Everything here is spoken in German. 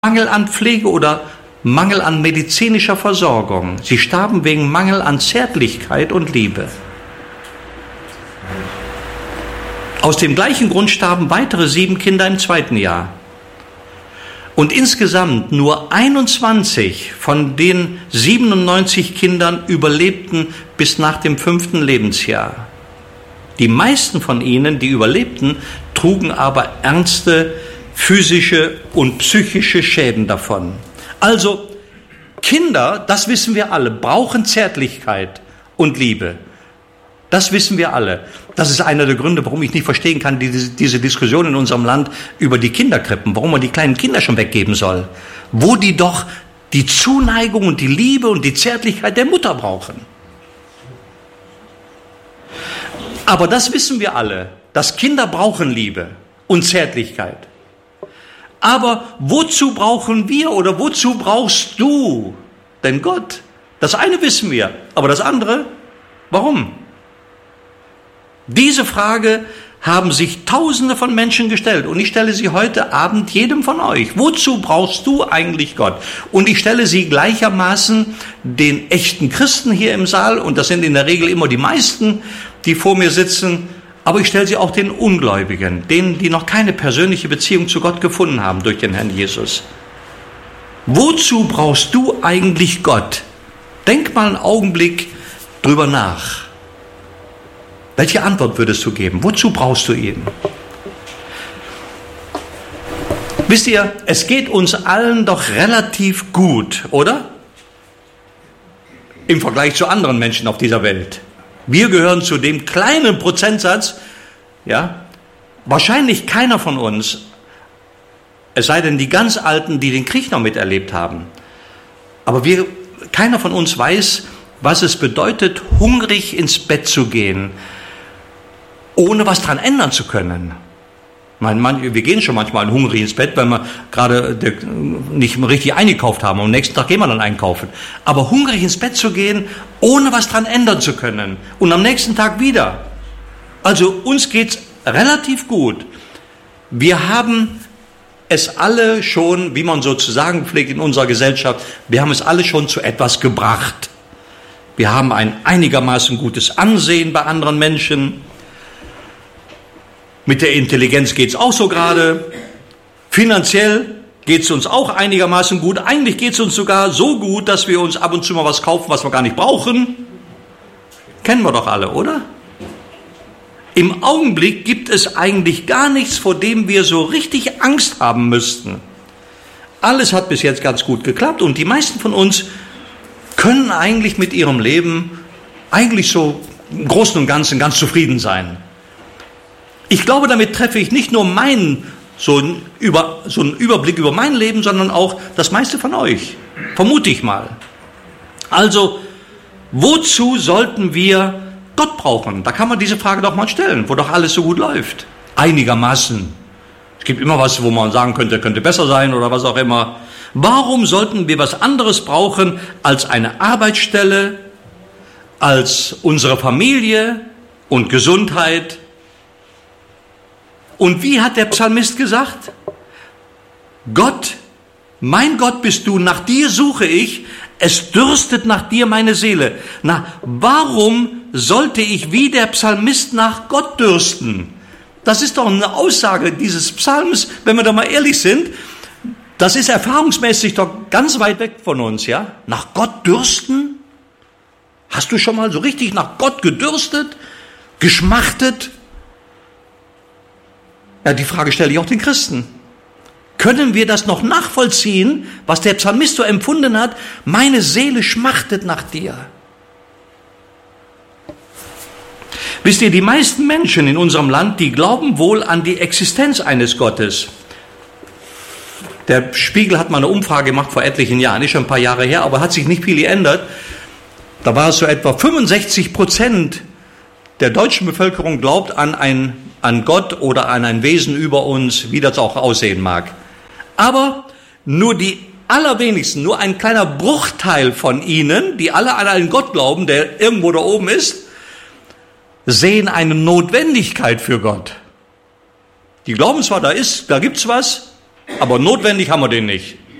Mangel an Pflege oder Mangel an medizinischer Versorgung. Sie starben wegen Mangel an Zärtlichkeit und Liebe. Aus dem gleichen Grund starben weitere 7 Kinder im 2. Jahr. Und insgesamt nur 21 von den 97 Kindern überlebten bis nach dem 5. Lebensjahr. Die meisten von ihnen, die überlebten, trugen aber ernste physische und psychische Schäden davon. Also Kinder, das wissen wir alle, brauchen Zärtlichkeit und Liebe. Das wissen wir alle. Das ist einer der Gründe, warum ich nicht verstehen kann, diese Diskussion in unserem Land über die Kinderkrippen, warum man die kleinen Kinder schon weggeben soll, wo die doch die Zuneigung und die Liebe und die Zärtlichkeit der Mutter brauchen. Aber das wissen wir alle, dass Kinder brauchen Liebe und Zärtlichkeit. Aber wozu brauchen wir oder wozu brauchst du denn Gott? Das eine wissen wir, aber das andere, warum? Diese Frage haben sich Tausende von Menschen gestellt und ich stelle sie heute Abend jedem von euch. Wozu brauchst du eigentlich Gott? Und ich stelle sie gleichermaßen den echten Christen hier im Saal, und das sind in der Regel immer die meisten, die vor mir sitzen, aber ich stelle sie auch den Ungläubigen, denen, die noch keine persönliche Beziehung zu Gott gefunden haben durch den Herrn Jesus. Wozu brauchst du eigentlich Gott? Denk mal einen Augenblick drüber nach. Welche Antwort würdest du geben? Wozu brauchst du ihn? Wisst ihr, es geht uns allen doch relativ gut, oder? Im Vergleich zu anderen Menschen auf dieser Welt. Wir gehören zu dem kleinen Prozentsatz, ja, wahrscheinlich keiner von uns, es sei denn die ganz Alten, die den Krieg noch miterlebt haben. Aber keiner von uns weiß, was es bedeutet, hungrig ins Bett zu gehen, ohne was dran ändern zu können. Wir gehen schon manchmal hungrig ins Bett, weil wir gerade nicht richtig eingekauft haben. Am nächsten Tag gehen wir dann einkaufen. Aber hungrig ins Bett zu gehen, ohne was dran ändern zu können. Und am nächsten Tag wieder. Also uns geht's relativ gut. Wir haben es alle schon, wie man sozusagen pflegt in unserer Gesellschaft, wir haben es alle schon zu etwas gebracht. Wir haben ein einigermaßen gutes Ansehen bei anderen Menschen. Mit der Intelligenz geht es auch so gerade. Finanziell geht es uns auch einigermaßen gut. Eigentlich geht es uns sogar so gut, dass wir uns ab und zu mal was kaufen, was wir gar nicht brauchen. Kennen wir doch alle, oder? Im Augenblick gibt es eigentlich gar nichts, vor dem wir so richtig Angst haben müssten. Alles hat bis jetzt ganz gut geklappt und die meisten von uns können eigentlich mit ihrem Leben eigentlich so im Großen und Ganzen ganz zufrieden sein. Ich glaube, damit treffe ich nicht nur so einen Überblick über mein Leben, sondern auch das meiste von euch. Vermute ich mal. Also, wozu sollten wir Gott brauchen? Da kann man diese Frage doch mal stellen, wo doch alles so gut läuft. Einigermaßen. Es gibt immer was, wo man sagen könnte besser sein oder was auch immer. Warum sollten wir was anderes brauchen als eine Arbeitsstelle, als unsere Familie und Gesundheit? Und wie hat der Psalmist gesagt? Gott, mein Gott bist du, nach dir suche ich, es dürstet nach dir meine Seele. Na, warum sollte ich wie der Psalmist nach Gott dürsten? Das ist doch eine Aussage dieses Psalms, wenn wir da mal ehrlich sind. Das ist erfahrungsmäßig doch ganz weit weg von uns, ja? Nach Gott dürsten? Hast du schon mal so richtig nach Gott gedürstet, geschmachtet? Ja, die Frage stelle ich auch den Christen. Können wir das noch nachvollziehen, was der Psalmist so empfunden hat? Meine Seele schmachtet nach dir. Wisst ihr, die meisten Menschen in unserem Land, die glauben wohl an die Existenz eines Gottes. Der Spiegel hat mal eine Umfrage gemacht vor etlichen Jahren, ist schon ein paar Jahre her, aber hat sich nicht viel geändert. Da war es so etwa 65% der deutschen Bevölkerung glaubt an Gott oder an ein Wesen über uns, wie das auch aussehen mag. Aber nur die allerwenigsten, nur ein kleiner Bruchteil von ihnen, die alle an einen Gott glauben, der irgendwo da oben ist, sehen eine Notwendigkeit für Gott. Die glauben zwar, da gibt's was, aber notwendig haben wir den nicht.